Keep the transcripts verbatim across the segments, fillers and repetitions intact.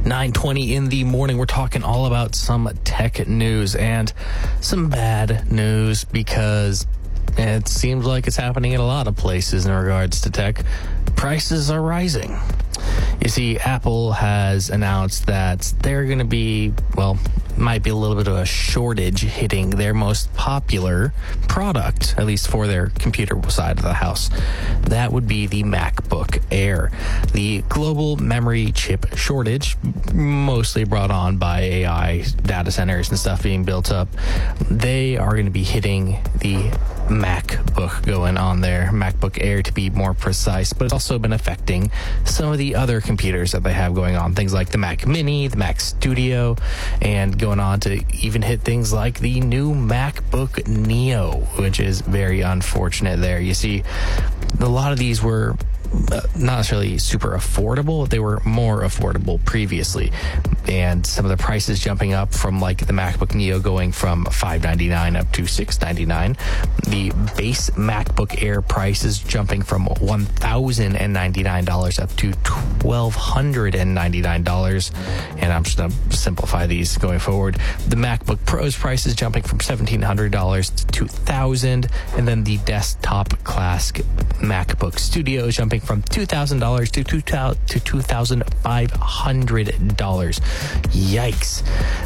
nine twenty in the morning. We're talking all about some tech news and some bad news because it seems like it's happening in a lot of places in regards to tech. Prices are rising. You see, Apple has announced that they're going to be, well, might be a little bit of a shortage hitting their most popular product, at least for their computer side of the house. That would be the MacBook Air. The global memory chip shortage, mostly brought on by A I data centers and stuff being built up, they are going to be hitting the MacBook going on there, MacBook Air to be more precise, but it's also been affecting some of the other computers that they have going on, things like the Mac Mini, the Mac Studio, and going on to even hit things like the new MacBook Neo, which is very unfortunate there. You see, a lot of these were Uh, not necessarily super affordable. They were more affordable previously, and some of the prices jumping up from like the MacBook Neo going from five ninety-nine up to six ninety-nine. The base MacBook Air price is jumping from one thousand ninety-nine dollars up to one thousand two hundred ninety-nine dollars, and I'm just going to simplify these going forward. The MacBook Pro's price is jumping from seventeen hundred dollars to two thousand dollars, and then the desktop class MacBook Studio is jumping from two thousand dollars to two thousand five hundred dollars. Yikes.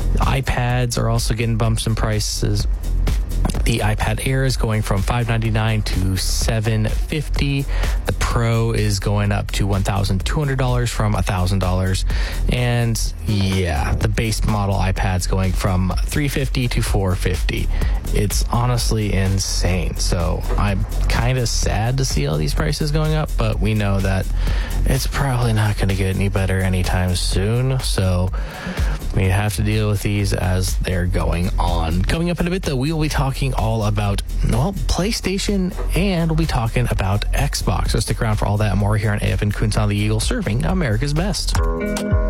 iPads are also getting bumps in prices. The iPad Air is going from five ninety-nine to seven fifty. The Pro is going up to one thousand two hundred dollars from one thousand dollars. And yeah, the base model iPad's going from three fifty to four fifty. It's honestly insane. So I'm kind of sad to see all these prices going up, but we know that it's probably not going to get any better anytime soon. So we have to deal with these as they're going on. Coming up in a bit, though, we will be talking all about, well, PlayStation, and we'll be talking about Xbox. So stick around for all that and more here on A F and Coons on the Eagle, serving America's best.